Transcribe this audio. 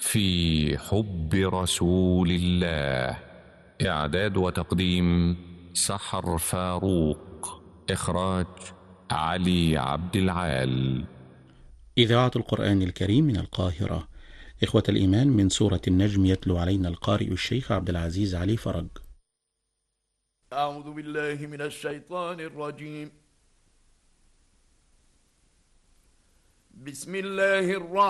في حب رسول الله. إعداد وتقديم سحر فاروق. إخراج علي عبد العال. إذاعة القرآن الكريم من القاهرة. إخوة الإيمان، من سورة النجم يتلو علينا القارئ الشيخ عبد العزيز علي فرج. أعوذ بالله من الشيطان الرجيم. بسم الله الرحمن